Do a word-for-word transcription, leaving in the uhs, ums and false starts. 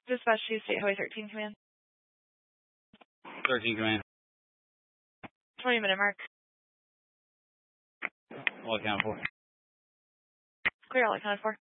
Dispatch to State Highway thirteen Command. thirteen Command. twenty minute mark. All accounted for. Clear all accounted for.